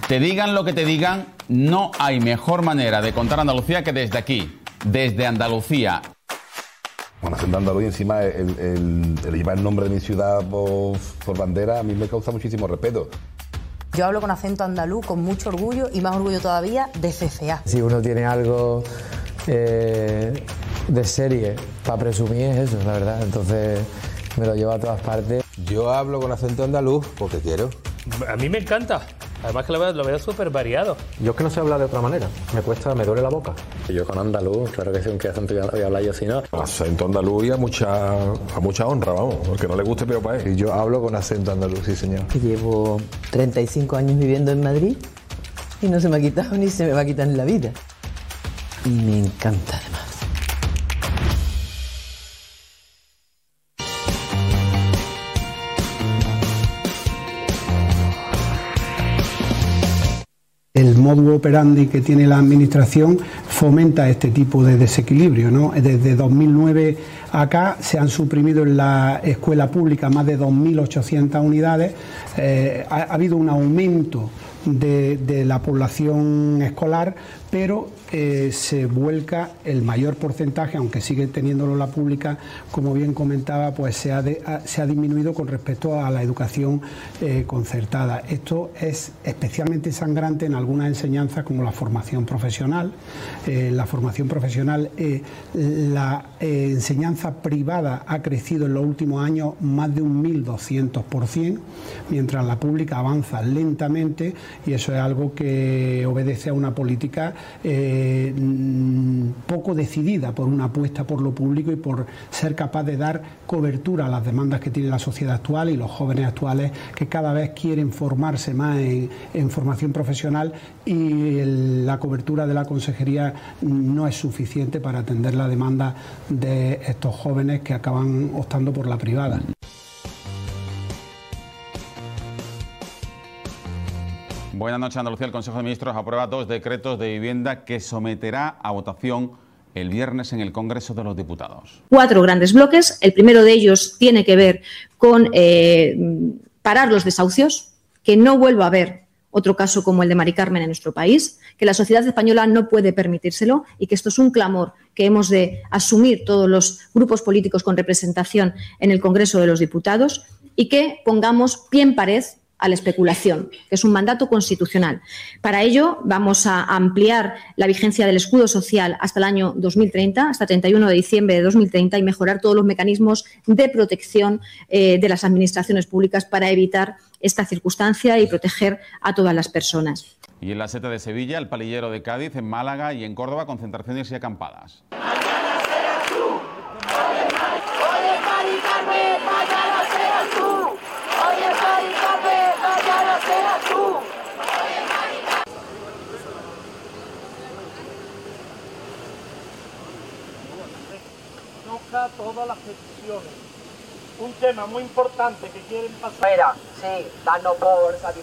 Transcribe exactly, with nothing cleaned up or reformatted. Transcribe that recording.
Te digan lo que te digan, no hay mejor manera de contar Andalucía que desde aquí, desde Andalucía. Con acento andaluz y encima el, el, el llevar el nombre de mi ciudad por, por bandera a mí me causa muchísimo respeto. Yo hablo con acento andaluz con mucho orgullo y más orgullo todavía de C C A. Si uno tiene algo eh, de serie para presumir es eso, la verdad. Entonces me lo llevo a todas partes. Yo hablo con acento andaluz porque quiero. A mí me encanta. Además que lo veo, lo veo súper variado. Yo es que no sé hablar de otra manera. Me cuesta, me duele la boca. Yo con andaluz, claro que sí, aunque acento voy a hablar yo si no. Acento andaluz y a mucha, a mucha honra, vamos. Porque no le guste, pero para él. Yo hablo con acento andaluz, sí, señor. Llevo treinta y cinco años viviendo en Madrid y no se me ha quitado ni se me va a quitar en la vida. Y me encanta además. El modus operandi que tiene la administración fomenta este tipo de desequilibrio, ¿no? Desde dos mil nueve acá se han suprimido en la escuela pública más de dos mil ochocientas unidades, eh, ha, ha habido un aumento de, de la población escolar, pero eh, se vuelca el mayor porcentaje, aunque sigue teniéndolo la pública, como bien comentaba, pues se ha, de, ha, se ha disminuido con respecto a la educación eh, concertada. Esto es especialmente sangrante en algunas enseñanzas como la formación profesional. Eh, la formación profesional, eh, la eh, enseñanza privada ha crecido en los últimos años más de un mil doscientos por ciento, mientras la pública avanza lentamente, y eso es algo que obedece a una política eh, poco decidida por una apuesta por lo público y por ser capaz de dar cobertura a las demandas que tiene la sociedad actual y los jóvenes actuales, que cada vez quieren formarse más en, en formación profesional, y el, la cobertura de la consejería no es suficiente para atender la demanda de estos jóvenes que acaban optando por la privada. Buenas noches, Andalucía. El Consejo de Ministros aprueba dos decretos de vivienda que someterá a votación el viernes en el Congreso de los Diputados. Cuatro grandes bloques. El primero de ellos tiene que ver con eh, parar los desahucios, que no vuelva a haber otro caso como el de Mari Carmen en nuestro país, que la sociedad española no puede permitírselo y que esto es un clamor que hemos de asumir todos los grupos políticos con representación en el Congreso de los Diputados, y que pongamos pie en pared a la especulación, que es un mandato constitucional. Para ello vamos a ampliar la vigencia del escudo social hasta el año dos mil treinta, hasta treinta y uno de diciembre de dos mil treinta, y mejorar todos los mecanismos de protección eh, de las administraciones públicas para evitar esta circunstancia y proteger a todas las personas. Y en la Seta de Sevilla, el Palillero de Cádiz, en Málaga y en Córdoba, concentraciones y acampadas. Toca todas las peticiones. Un tema muy importante que quieren pasar. Mira, sí, danos por